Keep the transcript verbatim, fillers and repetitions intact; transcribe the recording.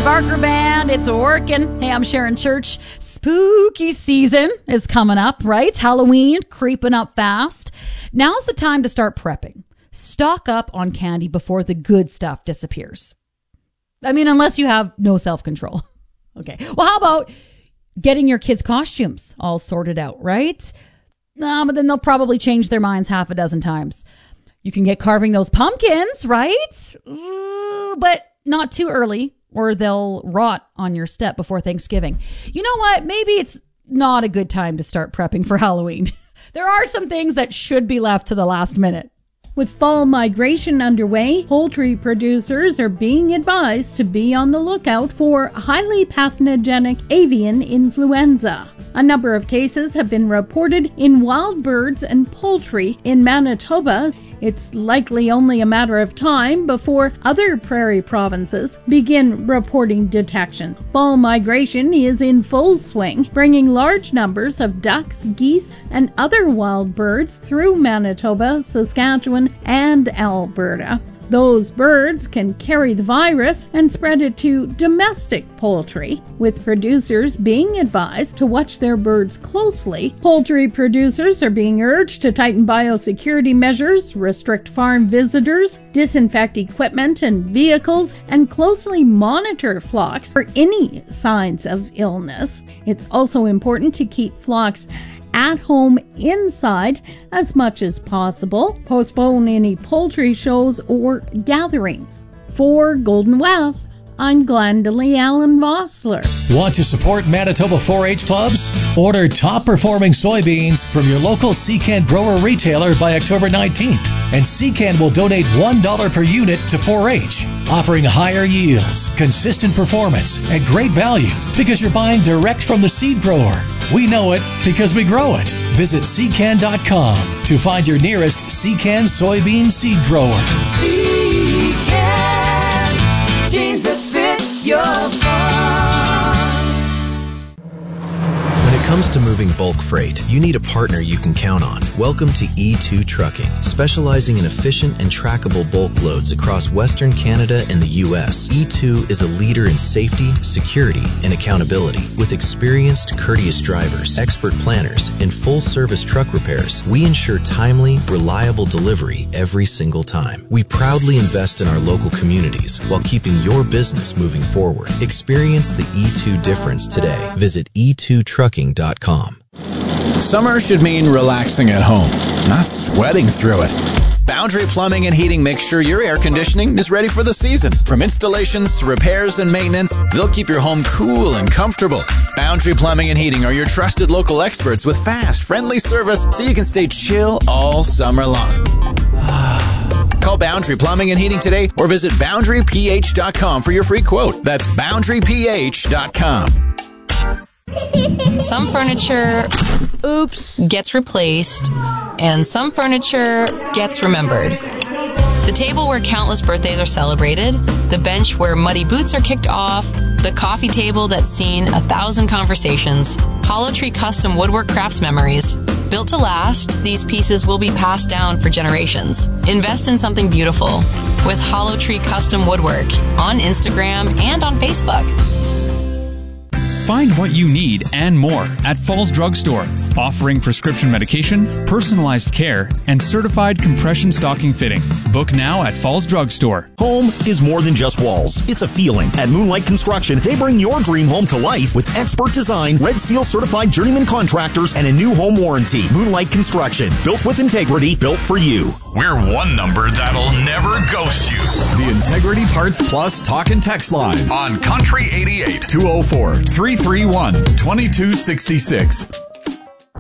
Travis Barker Band. It's working. Hey, I'm Sharon Church. Spooky season is coming up, right? Halloween creeping up fast. Now's the time to start prepping. Stock up on candy before the good stuff disappears. I mean, unless you have no self-control. Okay. Well, how about getting your kids' costumes all sorted out, right? Um, but then they'll probably change their minds half a dozen times. You can get carving those pumpkins, right? Ooh, but not too early, or they'll rot on your step before Thanksgiving. You know what? Maybe it's not a good time to start prepping for Halloween. There are some things that should be left to the last minute. With fall migration underway, poultry producers are being advised to be on the lookout for highly pathogenic avian influenza. A number of cases have been reported in wild birds and poultry in Manitoba. It's likely only a matter of time before other prairie provinces begin reporting detection. Fall migration is in full swing, bringing large numbers of ducks, geese, and other wild birds through Manitoba, Saskatchewan, and Alberta. Those birds can carry the virus and spread it to domestic poultry, with producers being advised to watch their birds closely. Poultry producers are being urged to tighten biosecurity measures, restrict farm visitors, disinfect equipment and vehicles, and closely monitor flocks for any signs of illness. It's also important to keep flocks at home inside as much as possible. Postpone any poultry shows or gatherings. For Golden West, I'm Glendalee Allen Vossler. Want to support Manitoba four H clubs? Order top-performing soybeans from your local Secan grower retailer by October nineteenth, and Secan will donate one dollar per unit to four H, offering higher yields, consistent performance, and great value because you're buying direct from the seed grower. We know it because we grow it. Visit secan dot com to find your nearest Secan soybean seed grower. Secan, jeans that fit your farm. When it comes to moving bulk freight, you need a partner you can count on. Welcome to E two Trucking, specializing in efficient and trackable bulk loads across Western Canada and the U S. E two is a leader in safety, security, and accountability. With experienced, courteous drivers, expert planners, and full-service truck repairs, we ensure timely, reliable delivery every single time. We proudly invest in our local communities while keeping your business moving forward. Experience the E two difference today. Visit e two trucking dot com. Summer should mean relaxing at home, not sweating through it. Boundary Plumbing and Heating makes sure your air conditioning is ready for the season. From installations to repairs and maintenance, they'll keep your home cool and comfortable. Boundary Plumbing and Heating are your trusted local experts with fast, friendly service so you can stay chill all summer long. Call Boundary Plumbing and Heating today or visit boundary p h dot com for your free quote. That's boundary p h dot com. Some furniture, oops, gets replaced, and some furniture gets remembered. The table where countless birthdays are celebrated, the bench where muddy boots are kicked off, the coffee table that's seen a thousand conversations. Hollow Tree Custom Woodwork Crafts Memories. Built to last, these pieces will be passed down for generations. Invest in something beautiful with Hollow Tree Custom Woodwork on Instagram and on Facebook. Find what you need and more at Falls Drug Store, offering prescription medication, personalized care, and certified compression stocking fitting. Book now at Falls Drug Store. Home is more than just walls. It's a feeling. At Moonlight Construction, they bring your dream home to life with expert design, Red Seal certified journeyman contractors, and a new home warranty. Moonlight Construction, built with integrity, built for you. We're one number that'll never ghost you. The Integrity Parts Plus talk and text line on Country eighty-eight, two oh four, three three one, two two six six.